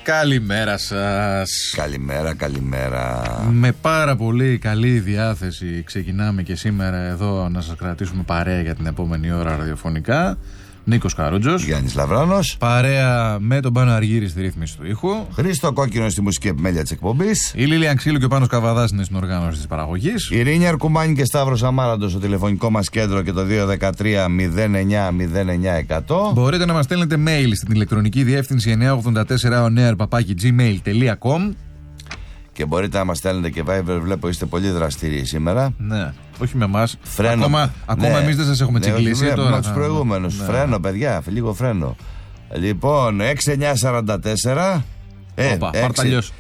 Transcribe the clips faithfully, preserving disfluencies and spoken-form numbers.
Καλημέρα σας. Καλημέρα, καλημέρα. Με πάρα πολύ καλή διάθεση ξεκινάμε και σήμερα εδώ να σας κρατήσουμε παρέα για την επόμενη ώρα ραδιοφωνικά. Νίκος Καρούτζος, Γιάννης Λαβράνος. Παρέα με τον Πάνο Αργύρη στη ρύθμιση του ήχου. Χρήστο Κόκκινο στη μουσική επιμέλεια της εκπομπής. Η Λίλια Ξύλου και ο Πάνος Καβαδάς είναι στην οργάνωση της παραγωγής. Η Ρίνια Αρκουμάνη και Σταύρος Αμάραντος στο τηλεφωνικό μας κέντρο και το δύο ένα τρία μηδέν εννιά μηδέν εννιά εκατό. Μπορείτε να μας στέλνετε mail στην ηλεκτρονική διεύθυνση εννιά ογδόντα τέσσερα onair παπάκι gmail τελεία com. Και μπορείτε να μας στέλνετε και Viber. Βλέπω είστε πολύ δραστήριοι σήμερα. Ναι, όχι με εμάς. Φρένο. Ακόμα, ακόμα ναι. εμείς δεν σας έχουμε τσιγκλίσει. Ναι, τώρα με τους προηγούμενους. Ναι. Φρένο, παιδιά, λίγο φρένο. Λοιπόν, έξι εννιά σαράντα τέσσερα. Όπα, παρταλιός.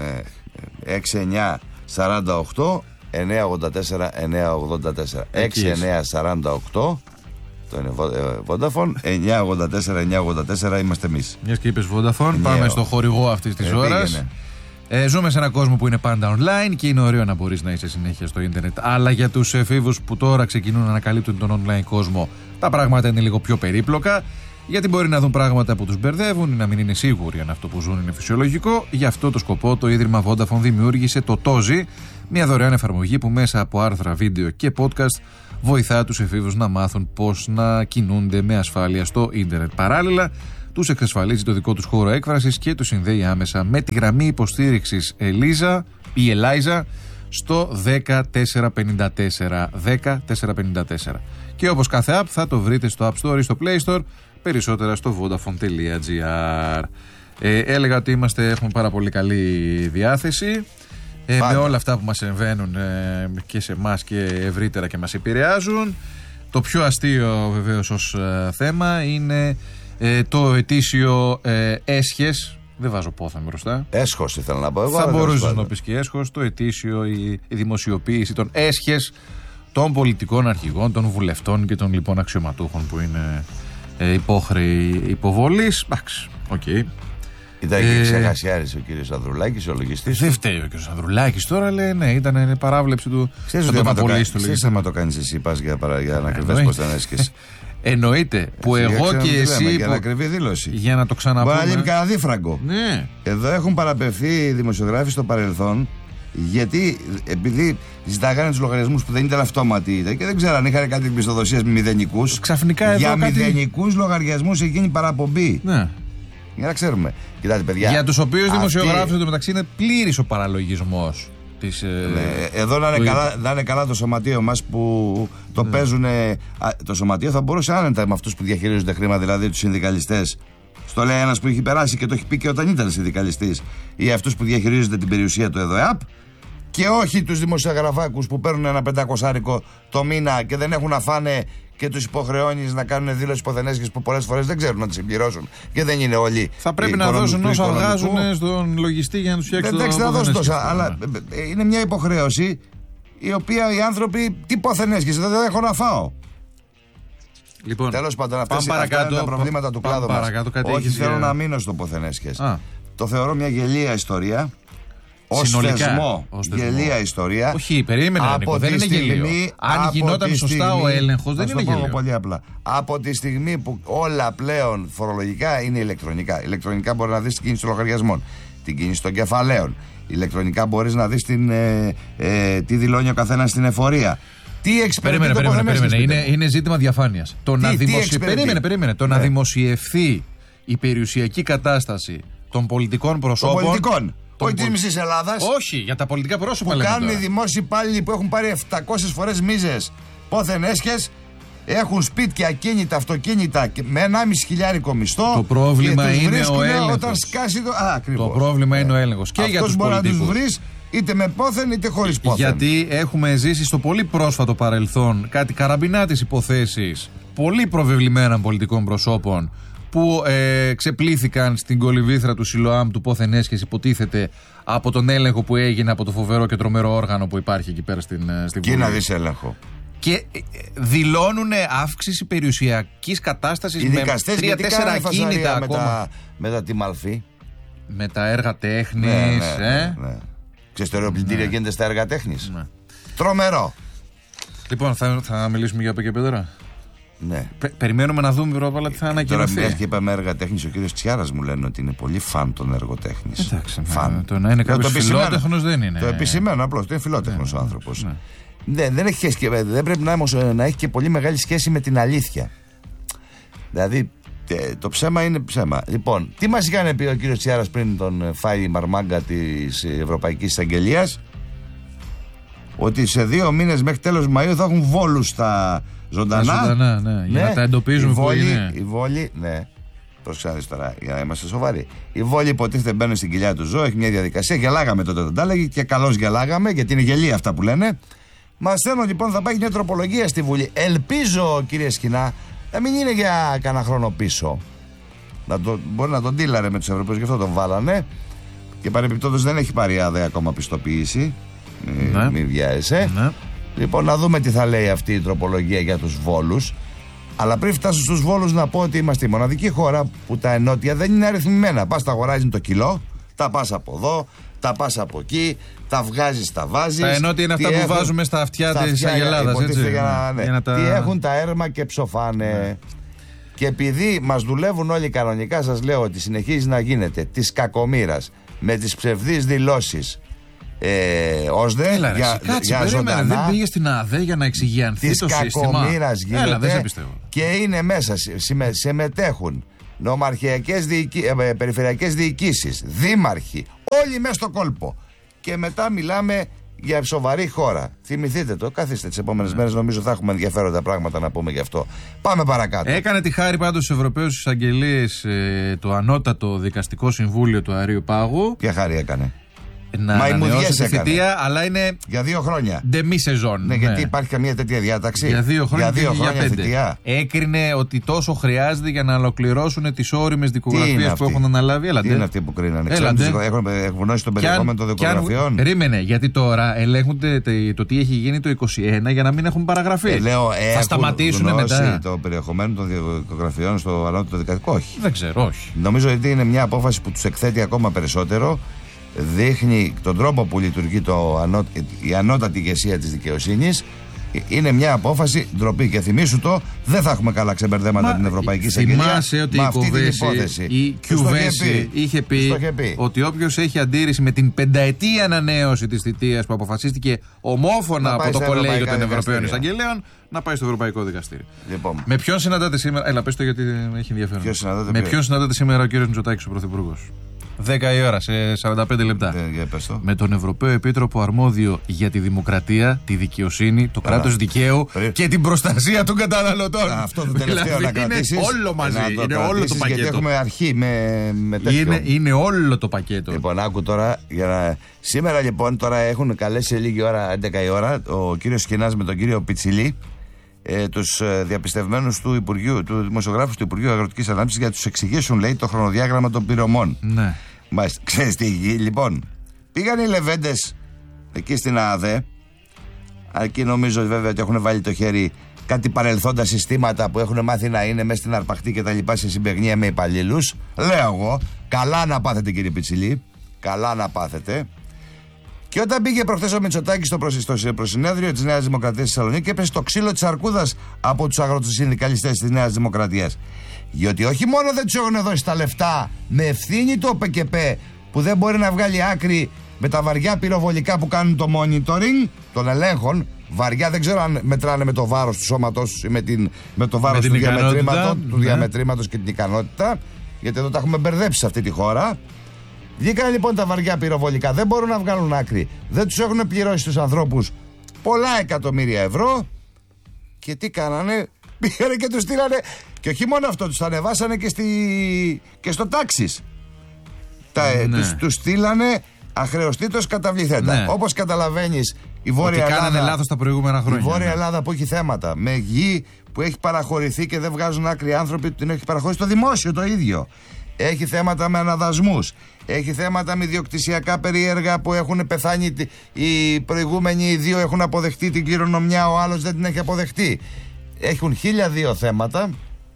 έξι εννιά σαράντα οκτώ εννιά ογδόντα τέσσερα εννιά ογδόντα τέσσερα. έξι εννιά σαράντα οκτώ. Το είναι Vodafone. εννιά ογδόντα τέσσερα εννιά ογδόντα τέσσερα είμαστε εμείς. Μιας και είπες Vodafone, πάμε στο χορηγό αυτής της ε, ώρας. Ε, ζούμε σε έναν κόσμο που είναι πάντα online και είναι ωραίο να μπορείς να είσαι συνέχεια στο ίντερνετ. Αλλά για τους εφήβους που τώρα ξεκινούν να ανακαλύπτουν τον online κόσμο, τα πράγματα είναι λίγο πιο περίπλοκα. Γιατί μπορεί να δουν πράγματα που τους μπερδεύουν ή να μην είναι σίγουροι αν αυτό που ζουν είναι φυσιολογικό. Γι' αυτό το σκοπό το Ίδρυμα Vodafone δημιούργησε το Τόζι, μια δωρεάν εφαρμογή που μέσα από άρθρα, βίντεο και podcast βοηθά τους εφήβους να μάθουν πώς να κινούνται με ασφάλεια στο ίντερνετ. Παράλληλα, τους εξασφαλίζει το δικό τους χώρο έκφρασης και τους συνδέει άμεσα με τη γραμμή υποστήριξης Ελίζα ή Ελάιζα στο δέκα τέσσερα πενήντα τέσσερα. δέκα τέσσερα πενήντα τέσσερα. Και όπως κάθε app θα το βρείτε στο App Store ή στο Play Store, περισσότερα στο vodafone τελεία gr. Ε, έλεγα ότι είμαστε, έχουμε πάρα πολύ καλή διάθεση ε, με όλα αυτά που μας συμβαίνουν ε, και σε εμάς και ευρύτερα και μας επηρεάζουν. Το πιο αστείο βεβαίως ως ε, θέμα είναι ε, το ετήσιο ε, έσχες. Δεν βάζω πόθεν μπροστά. Έσχος ήθελα να πω εγώ. Θα μπορούσες να πεις και έσχος. Το ετήσιο, η, η δημοσιοποίηση των έσχες των πολιτικών αρχηγών, των βουλευτών και των λοιπόν αξιωματούχων που είναι ε, υπόχρεοι υποβολής. Εντάξει, οκ. Okay. Ήταν και ξεχασιάρης ο κύριος Ανδρουλάκης, ο λογιστής. Δεν φταίει ο κύριος Ανδρουλάκης τώρα, λέει, ναι, ήταν παράβλεψη του. Ξέρεις ότι άμα το κάνεις εσύ, πας για, για να κρυβές πως δεν έσχεσαι. Εννοείται που εγώ και εσύ. Λέμε, που... Για να κρυβεί δήλωση. Για να το ξαναπούμε. Μπορεί να λείπει κανένα δίφραγκο. Ναι. Εδώ έχουν παραπευθεί δημοσιογράφοι στο παρελθόν, γιατί επειδή ζητάγανε τους λογαριασμούς που δεν ήταν αυτόματοι και δεν ξέραν, είχαν κάτι μισθοδοσίας με μηδενικούς. Ξαφνικά εδώ. Για κάτι... μηδενικούς λογαριασμούς έχει γίνει παραπομπή. Ναι. Για να ξέρουμε. Κοιτάτε, παιδιά. Για τους οποίους αυτή... δημοσιογράφους εντωμεταξύ είναι πλήρης ο παραλογισμός. Της, ναι, εδώ να είναι, καλά, να είναι καλά το σωματείο μας που το ναι. παίζουν. Το σωματείο θα μπορούσε άνετα με αυτούς που διαχειρίζονται χρήμα, δηλαδή τους συνδικαλιστές. Στο λέει ένας που έχει περάσει και το έχει πει και όταν ήταν συνδικαλιστής, ή αυτούς που διαχειρίζονται την περιουσία του ΕΔΟΕΑΠ, και όχι τους δημοσιογραφάκους που παίρνουν ένα πεντακοσάρικο το μήνα και δεν έχουν να φάνε και τους υποχρεώνεις να κάνουν δήλωση υποθενέσχες που πολλές φορές δεν ξέρουν να τις συμπληρώσουν και δεν είναι όλοι. Θα πρέπει να δώσουν όσα βγάζουν στον λογιστή για να τους φτιάξει το δεν θα δώσουν τόσα, αλλά είναι μια υποχρέωση η οποία οι άνθρωποι τι υποθενέσχες, δεν έχω να φάω. Λοιπόν, τέλος πάντων, αυτές είναι τα προβλήματα του κλάδου μας. Όχι, θέλω να μείνω στο ποθενέσχες. Το θεωρώ μια γελία ιστορία. Ως θεσμό, γελία ιστορία. Όχι, περίμενε, Νίκο, δεν είναι γελίο. Αν γινόταν σωστά ο έλεγχος, δεν είναι γελίο. Πολύ απλά. Από τη στιγμή που όλα πλέον φορολογικά είναι ηλεκτρονικά. Ηλεκτρονικά μπορεί να δεις την κίνηση των λογαριασμών, την κίνηση των κεφαλαίων. Ηλεκτρονικά μπορείς να δεις την, ε, ε, τι δηλώνει ο καθένας στην εφορία. Τι εξυπηρετεί. Περίμενε, το περίμενε, περίμενε. Είναι, είναι ζήτημα διαφάνειας. Το, τι, να, δημοσι... περίμενε, περίμενε. Το ναι. να δημοσιευθεί η περιουσιακή κατάσταση των πολιτικών προσώπων. Των πολιτικών. Όχι τη μισή Ελλάδα. Όχι, για τα πολιτικά πρόσωπα που λέμε. Κάνουν τώρα. Οι δημόσιοι υπάλληλοι που έχουν πάρει επτακόσιες φορές μίζες πόθεν έσχες, έχουν σπίτια, ακίνητα, αυτοκίνητα με ενάμιση χιλιάρικο μισθό. Το πρόβλημα είναι ο έλεγχος. Όταν σκάσει το... Α, το πρόβλημα είναι ο έλεγχος. Και για τους πολιτικούς. Μπορεί να τους βρεις είτε με πόθεν είτε χωρίς πόθεν. Γιατί έχουμε ζήσει στο πολύ πρόσφατο παρελθόν κάτι καραμπινάτες υποθέσεις πολύ προβεβλημένων πολιτικών προσώπων που ε, ξεπλήθηκαν στην κολυμβήθρα του Σιλοάμ του πόθεν έσχες, υποτίθεται, από τον έλεγχο που έγινε από το φοβερό και τρομερό όργανο που υπάρχει εκεί πέρα στην, στην Βουλή. Και να δεις έλεγχο. Και δηλώνουν αύξηση περιουσιακής κατάστασης με τρία τέσσερα ακίνητα ακόμα. Με τα, με τα τιμαλφή. Με τα έργα τέχνης. Ναι, ε? ναι, ναι, ναι. Ξεστερεοπλητήρια ναι. γίνεται στα έργα τέχνης. Ναι. Τρομερό. Λοιπόν, θα, θα μιλήσουμε για από εκεί πέρα. Ναι. Πε, περιμένουμε να δούμε πρώτα όλα τι θα ανακοινωθεί. Τώρα, μια και είπαμε έργα τέχνης, ο κύριος Τσιάρας μου λένε ότι είναι πολύ φαν των έργοτέχνης. Εντάξει. Φαν. Το να είναι κάποιος φιλότεχνος δεν είναι. Το επισημαίνω απλώς. Είναι φιλότεχνος ναι, ο άνθρωπος. Ναι. Ναι, δεν, έχει, δεν πρέπει να, όμως, να έχει και πολύ μεγάλη σχέση με την αλήθεια. Δηλαδή το ψέμα είναι ψέμα. Λοιπόν, τι μας είχαν πει ο κύριος Τσιάρας πριν τον φάει η μαρμάγκα της Ευρωπαϊκής Εισαγγελίας? Ότι σε δύο μήνες μέχρι τέλος Μαΐου θα έχουν βόλους στα ζωντανά. Τα ζωντανά, ναι, για ναι. να τα εντοπίζουμε που είναι. Η βόλη, ναι. Προσεξάτε τώρα, για να είμαστε σοβαροί. Η βόλη υποτίθεται μπαίνει στην κοιλιά του ζώου, έχει μια διαδικασία. Γελάγαμε τότε τον τάλεγε και καλώς γελάγαμε, γιατί είναι γελία αυτά που λένε. Μας στέλνουν λοιπόν, θα πάει μια τροπολογία στη Βουλή. Ελπίζω, κύριε Σκινά, να μην είναι για κανένα χρόνο πίσω. Να το, μπορεί να τον τίλαρε με τους Ευρωπαίους, γι' αυτό τον βάλανε. Και παρεμπιπτόντως δεν έχει πάρει άδεια ακόμα πιστοποίηση. Ναι. Μην βιάζεσαι. Ναι. Λοιπόν, να δούμε τι θα λέει αυτή η τροπολογία για τους Βόλους. Αλλά πριν φτάσω στους Βόλους, να πω ότι είμαστε η μοναδική χώρα που τα ενότια δεν είναι αριθμημένα. Πας τα αγοράζεις το κιλό, τα πας από εδώ, τα πας από εκεί, τα βγάζεις, τα βάζεις. Τα ενότια είναι αυτά που έχουν, βάζουμε στα αυτιά της Αγελάδας. Ναι. Τα... Τι έχουν τα έρμα και ψοφάνε. Ναι. Και επειδή μας δουλεύουν όλοι κανονικά, σας λέω ότι συνεχίζει να γίνεται της κακομοίρας με τις ψευδείς δηλώσεις. Ε, ΟΣΔΕ Έλα, ρε, για, κάτσε, για ζωντανά. Δεν πήγε στην ΑΔΕ για να εξηγιανθεί το σύστημα. Της κακομοίρας γίνεται. Έλα, δεν σε πιστεύω. Και είναι μέσα, συμμετέχουν νομαρχιακές διοικη... ε, περιφερειακές διοικήσεις, δήμαρχοι, όλοι μέσα στο κόλπο. Και μετά μιλάμε για σοβαρή χώρα. Θυμηθείτε το, καθίστε τις επόμενες yeah. μέρες, νομίζω θα έχουμε ενδιαφέροντα πράγματα να πούμε γι' αυτό. Πάμε παρακάτω. Έκανε τη χάρη πάντως στους Ευρωπαίους εισαγγελίες ε, το ανώτατο δικαστικό συμβούλιο του Αερίου Πάγου. Ποια χάρη έκανε? Να ανανεώσει τη θητεία, αλλά είναι για δύο χρόνια. Ντεμή σεζόν. Ναι, γιατί υπάρχει καμία τέτοια διάταξη. Για δύο χρόνια, για δύο και χρόνια για πέντε. Θητεία. Έκρινε ότι τόσο χρειάζεται για να ολοκληρώσουν τις όριμες δικογραφίες που έχουν αναλάβει. Έλατε. Τι είναι αυτοί που κρίνανε? Έχουν εκβουνώσει τον περιεχόμενο των δικογραφιών. Περίμενε, γιατί τώρα ελέγχουν το τι έχει γίνει το είκοσι ένα για να μην έχουν παραγραφεί. Ε, λέω, θα σταματήσουν μετά το περιεχομένο των δικογραφιών στο ανώτατο δικαστικό? Όχι. Δεν ξέρω, όχι. Νομίζω ότι είναι μια απόφαση που τους εκθέτει ακόμα περισσότερο. Δείχνει τον τρόπο που λειτουργεί το ανώ, η ανώτατη ηγεσία της δικαιοσύνης. Είναι μια απόφαση ντροπή. Και θυμίσου το, δεν θα έχουμε καλά ξεμπερδέματα την Ευρωπαϊκή Εισαγγελία. Θυμάσαι ότι η Κοβέση, η Κιουβέση είχε πει, πει ότι όποιος έχει αντίρρηση με την πενταετή ανανέωση της θητείας που αποφασίστηκε ομόφωνα από το Κολέγιο των Ευρωπαίων Εισαγγελέων, να πάει στο Ευρωπαϊκό Δικαστήριο. Λοιπόν. Με ποιον συναντάτε σήμερα? Έλα, πες το γιατί έχει ενδιαφέρον. Με ποιον συναντάτε σήμερα ο κύριος Μητσοτάκης, ο Πρωθυπουργός? δέκα η ώρα σε σαράντα πέντε λεπτά. Yeah, με τον Ευρωπαίο Επίτροπο αρμόδιο για τη δημοκρατία, τη δικαιοσύνη, το κράτος δικαίου Περί... και την προστασία των καταναλωτών. Α, αυτό το τελευταίο δηλαδή να κρατήσεις. Είναι όλο μαζί. Το είναι όλο το πακέτο. Γιατί έχουμε αρχή με, με τέτοιο. Είναι, είναι όλο το πακέτο. Λοιπόν, άκου τώρα. Για να... Σήμερα λοιπόν τώρα έχουν καλέσει σε λίγη ώρα, έντεκα η ώρα, ο κύριος Σκινάς με τον κύριο Πιτσιλή. Ε, τους ε, διαπιστευμένους του, Υπουργείου, του δημοσιογράφου του Υπουργείου Αγροτικής Ανάπτυξης για να τους εξηγήσουν, λέει, το χρονοδιάγραμμα των πληρωμών. Ναι. Μάλιστα. Ξέρεις τι, λοιπόν, πήγαν οι λεβέντες εκεί στην ΑΔΕ. Εκεί νομίζω βέβαια ότι έχουν βάλει το χέρι κάτι παρελθόντα συστήματα που έχουν μάθει να είναι μέσα στην αρπαχτή και τα λοιπά σε συμπαιγνία με υπαλλήλους. Λέω εγώ, καλά να πάθετε κύριε Πιτσιλή, καλά να πάθετε. Και όταν πήγε προχθές ο Μητσοτάκης στο, στο προσυνέδριο της Νέας Δημοκρατίας στη Θεσσαλονίκη, έπεσε το ξύλο της αρκούδας από τους αγροτοσυνδικαλιστές της Νέας Δημοκρατίας. Γιατί όχι μόνο δεν τους έχουν δώσει τα λεφτά με ευθύνη το ΠΚΠ που δεν μπορεί να βγάλει άκρη με τα βαριά πυροβολικά που κάνουν το monitoring των ελέγχων. Βαριά, δεν ξέρω αν μετράνε με το βάρος του σώματος ή με, την, με το βάρος με του, διαμετρήματος, ναι. του διαμετρήματος και την ικανότητα. Γιατί εδώ τα έχουμε μπερδέψει σε αυτή τη χώρα. Βγήκαν λοιπόν τα βαριά πυροβολικά, δεν μπορούν να βγάλουν άκρη. Δεν τους έχουν πληρώσει τους ανθρώπους πολλά εκατομμύρια ευρώ. Και τι κάνανε? Πήγανε και τους στείλανε. Και όχι μόνο αυτό, τους ανεβάσανε και, στη... και στο τάξις. Ναι. Τους, τους στείλανε αχρεωστήτως καταβληθέντα. Ναι. Όπως καταλαβαίνεις, η Βόρεια ότι Ελλάδα. κάνανε λάθος τα προηγούμενα χρόνια. Η Βόρεια ναι. Ελλάδα που έχει θέματα με γη που έχει παραχωρηθεί και δεν βγάζουν άκρη άνθρωποι, την έχει παραχωρήσει το δημόσιο το ίδιο. Έχει θέματα με αναδασμούς. Έχει θέματα με ιδιοκτησιακά περίεργα που έχουν πεθάνει. Οι προηγούμενοι οι δύο έχουν αποδεχτεί την κληρονομιά, ο άλλος δεν την έχει αποδεχτεί. Έχουν χίλια δύο θέματα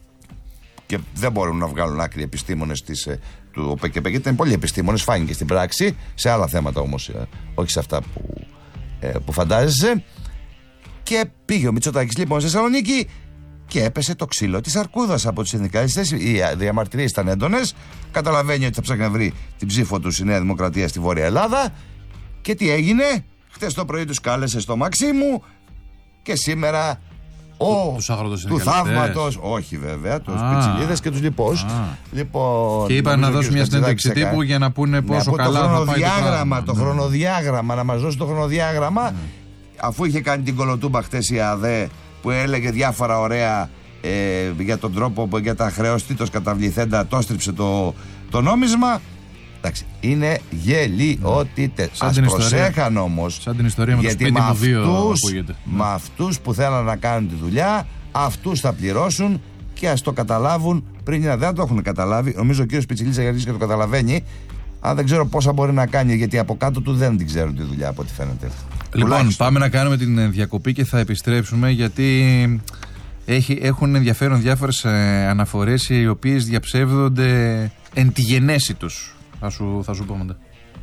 και δεν μπορούν να βγάλουν άκρη επιστήμονες της, του ΟΠΕΚΕΠ, γιατί ήταν πολλοί επιστήμονες, φάνηκε στην πράξη, σε άλλα θέματα όμως, όχι σε αυτά που, που φαντάζεσαι. Και πήγε ο Μητσοτάκης λοιπόν στη Θεσσαλονίκη, και έπεσε το ξύλο της αρκούδας από τους συνδικαλιστές. Οι διαμαρτυρίες ήταν έντονες. Καταλαβαίνει ότι θα ψάχνει να βρει την ψήφο του στη Νέα Δημοκρατία στη Βόρεια Ελλάδα. Και τι έγινε? Χτες το πρωί τους κάλεσε στο Μαξίμου και σήμερα ο, του θαύματος, όχι βέβαια, τους πιτσιλίδες και τους λοιπούς. Λοιπόν, και είπαν να δώσουν μια συνέντευξη τύπου για να πούνε πόσο ναι, καλά το θα πάει το πράγμα. Το χρονοδιάγραμμα, να μας δώσει το χρονοδιάγραμμα, mm. αφού είχε κάνει την κολοτούμπα χτες η ΑΔΕ που έλεγε διάφορα ωραία ε, για τον τρόπο που για τα χρεωστήτως καταβληθέντα το στρίψε το, το νόμισμα. Εντάξει, είναι γελιότητες. Ας προσέχαν όμως, σαν την ιστορία με γιατί το με αυτούς, με αυτούς που θέλουν να κάνουν τη δουλειά, αυτούς θα πληρώσουν και ας το καταλάβουν πριν. Δεν το έχουν καταλάβει. Νομίζω ο κύριος Πιτσιλίδης αρχίζει και το καταλαβαίνει. Αλλά δεν ξέρω πόσα μπορεί να κάνει, γιατί από κάτω του δεν την ξέρουν τη δουλειά από ό,τι φαίνεται. Λοιπόν, τουλάχιστον πάμε να κάνουμε την διακοπή και θα επιστρέψουμε, γιατί έχει, έχουν ενδιαφέρον διάφορες ε, αναφορές οι οποίες διαψεύδονται εν τη γενέση τους. Θα σου, θα σου πω μετά.